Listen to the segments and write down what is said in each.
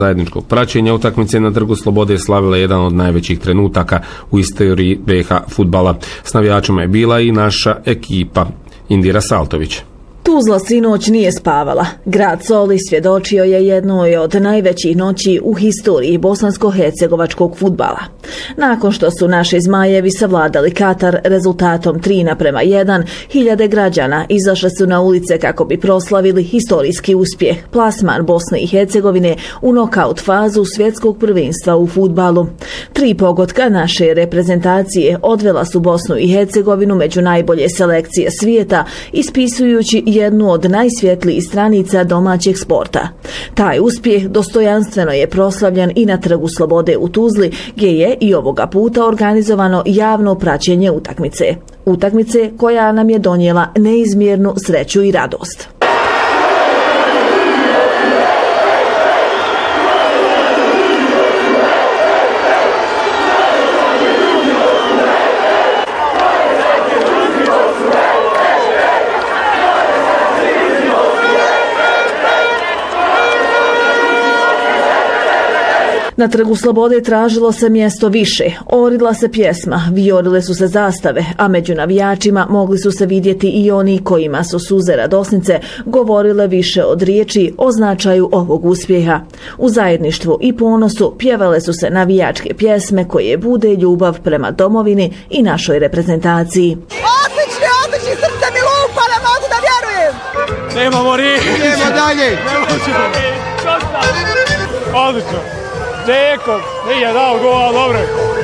zajedničkog praćenja utakmice na Trgu Slobode slavila jedan od najvećih trenutaka u istoriji BiH fudbala. S navijačima je bila i naša ekipa. Indira Saltović. Tuzla sinoć nije spavala. Grad Soli svjedočio je jednoj od najvećih noći u historiji bosansko-hercegovačkog fudbala. Nakon što su naši Zmajevi savladali Katar rezultatom 3:1, hiljade građana izašle su na ulice kako bi proslavili historijski uspjeh, plasman Bosne i Hercegovine u nokaut fazu svjetskog prvenstva u fudbalu. 3 pogotka naše reprezentacije odvela su Bosnu i Hercegovinu među najbolje selekcije svijeta, ispisujući jednu od najsvjetlijih stranica domaćeg sporta. Taj uspjeh dostojanstveno je proslavljen i na Trgu Slobode u Tuzli, gdje je i ovoga puta organizovano javno praćenje utakmice. Utakmice koja nam je donijela neizmjernu sreću i radost. Na Trgu Slobode tražilo se mjesto više, orila se pjesma, vijorile su se zastave, a među navijačima mogli su se vidjeti i oni kojima su suze radosnice govorile više od riječi o značaju ovog uspjeha. U zajedništvu i ponosu pjevale su se navijačke pjesme koje bude ljubav prema domovini i našoj reprezentaciji. Odlični, srce mi lupa, ne mogu da vjerujem! Nemamo riječi! Idemo dalje! Odlično! Deko, nije dao gola, dobro.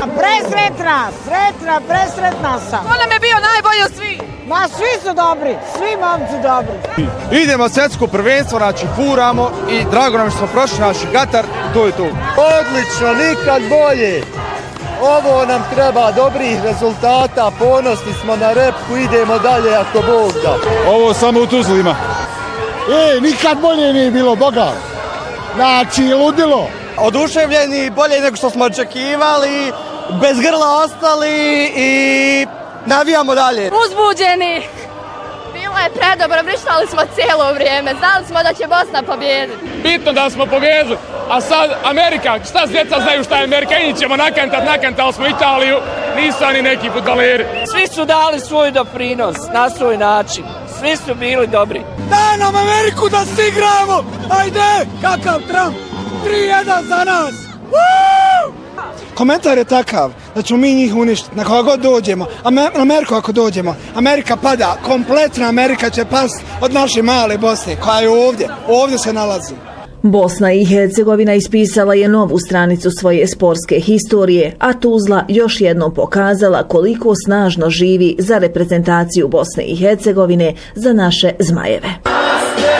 Presretna sam. Ko nam je bio najbolji od svih? Ma svi su dobri, svi momci dobri. Idemo svjetsko prvenstvo, znači furamo i drago nam što smo prošli naši Katar, to je to. Odlično, nikad bolje. Ovo nam treba dobrih rezultata, ponosni smo na repku, idemo dalje ako Bog da. Ovo samo u Tuzli ima. Nikad bolje nije bilo, Boga. Znači, ludilo. Oduševljeni, bolje nego što smo očekivali, bez grla ostali i navijamo dalje. Uzbuđeni. Bilo je predobro, vrištali smo cijelo vrijeme, znali smo da će Bosna pobijediti. Bitno da smo pobijedili, a sad Amerika, šta djeca znaju šta je Amerika, i ćemo nakantali smo Italiju, nisu ni neki fudbaleri. Svi su dali svoj doprinos na svoj način, svi su bili dobri. Daj nam Ameriku da stigramo, ajde, kakav Trump. 3:1 za nas! Komentar je takav da ćemo mi njih uništiti na koga god dođemo. Ameriku ako dođemo, Amerika pada, kompletna Amerika će past od naše male Bosne koja je ovdje se nalazi. Bosna i Hercegovina ispisala je novu stranicu svoje sportske historije, a Tuzla još jednom pokazala koliko snažno živi za reprezentaciju Bosne i Hercegovine, za naše Zmajeve.